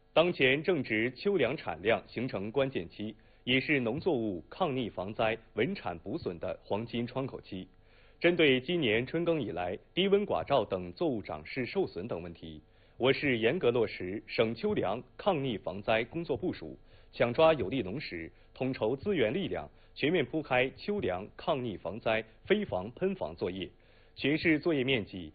当前正值秋粮产量形成关键期，也是农作物抗逆防灾、稳产补损的黄金窗口期。针对今年春耕以来低温寡棹等作物长势受损等问题，我市严格落实省秋粮抗逆防灾工作部署，抢抓有利农时，统筹资源力量，全面铺开秋粮抗逆防灾飞防喷防作业。全市作业面积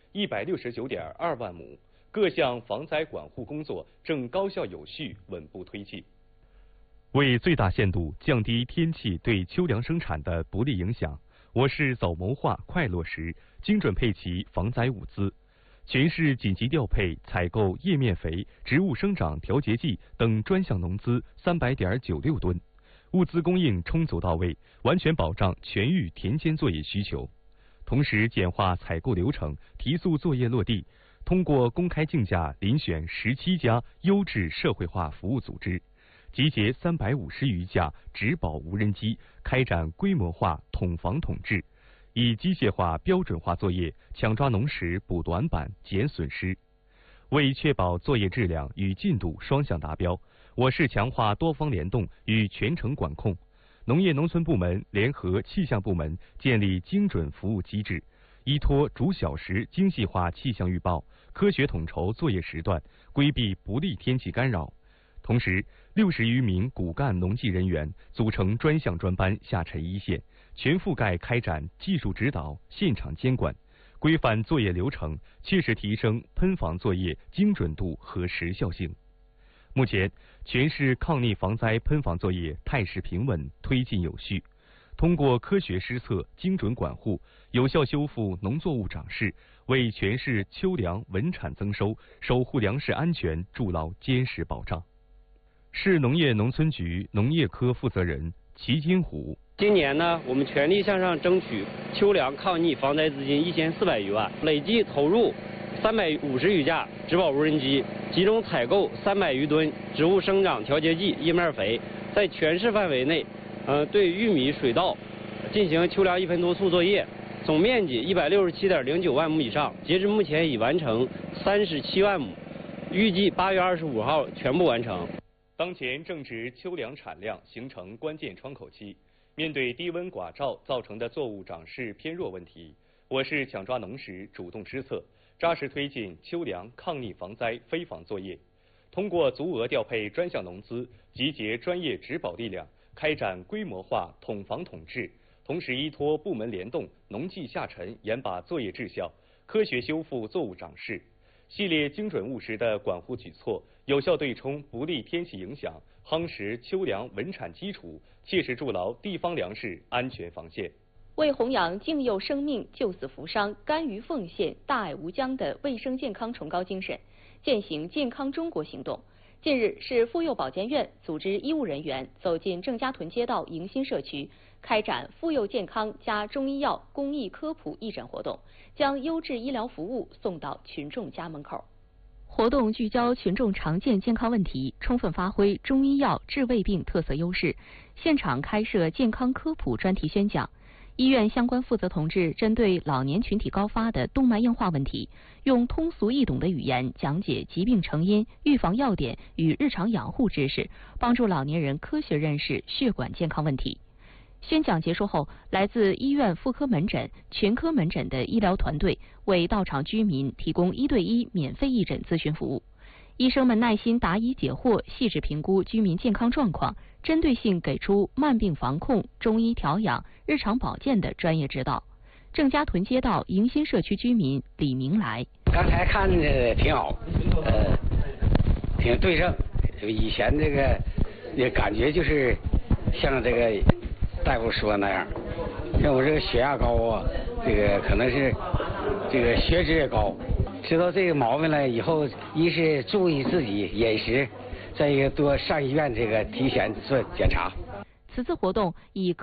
169.2万亩，各项防灾管护工作正高效有序稳步推进。为最大限度降低天气对秋粮生产的不利影响，我市早谋划、快落实，精准配齐防灾物资。全市紧急调配采购叶面肥、植物生长调节剂等专项农资300.96吨，物资供应充足到位，完全保障全域田间作业需求。同时简化采购流程，提速作业落地，通过公开竞价遴选17家优质社会化服务组织，集结350余架植保无人机，开展规模化统防统治，以机械化标准化作业抢抓农时补短板减损失。为确保作业质量与进度双向达标，我市强化多方联动与全程管控，农业农村部门联合气象部门建立精准服务机制，依托逐小时精细化气象预报，科学统筹作业时段，规避不利天气干扰。同时，60余名骨干农技人员组成专项专班下沉一线，全覆盖开展技术指导、现场监管，规范作业流程，切实提升喷防作业精准度和时效性。目前，全市抗逆防灾喷防作业态势平稳，推进有序。通过科学施策、精准管护，有效修复农作物长势，为全市秋粮稳产增收、守护粮食安全筑牢坚实保障。市农业农村局农业科负责人齐金虎： 今年呢，我们全力向上争取秋粮抗逆防灾资金1400余万，累计投入350余架植保无人机，集中采购300余吨植物生长调节剂叶面肥，在全市范围内，对玉米、水稻进行秋粮1分多速作业，总面积167.09万亩以上，截至目前已完成37万亩，预计8月25号全部完成。 当前正值秋粮产量形成关键窗口期，面对低温寡棹造成的作物长势偏弱问题，我市抢抓农时主动施策，扎实推进秋粮抗逆防灾飞防作业。通过足额调配专项农资，集结专业植保力量，开展规模化统防统治，同时依托部门联动、农技下沉，严把作业质效，科学修复作物长势。系列精准务实的管护举措，有效对冲不利天气影响，夯实秋粮稳产基础，切实筑牢地方粮食安全防线。 为弘扬敬佑生命、救死扶伤、甘于奉献、大爱无疆的卫生健康崇高精神，践行健康中国行动，近日，市妇幼保健院组织医务人员走进郑家屯街道迎新社区，开展妇幼健康加中医药公益科普义诊活动，将优质医疗服务送到群众家门口。活动聚焦群众常见健康问题，充分发挥中医药治胃病特色优势，现场开设健康科普专题宣讲。医院相关负责同志针对老年群体高发的动脉硬化问题，用通俗易懂的语言讲解疾病成因、预防要点与日常养护知识，帮助老年人科学认识血管健康问题。宣讲结束后，来自医院妇科门诊、全科门诊的医疗团队为到场居民提供1对1免费义诊咨询服务。医生们耐心答疑解惑，细致评估居民健康状况，针对性给出慢病防控、中医调养、日常保健的专业指导。郑家屯街道迎新社区居民李明来： 刚才看着挺好，挺对症。以前这个感觉就是像这个大夫说那样，像我这个血压高啊，这个可能是这个血脂也高。知道这个毛病了以后，一是注意自己饮食，再一个多上医院这个提前做检查。 此次活动以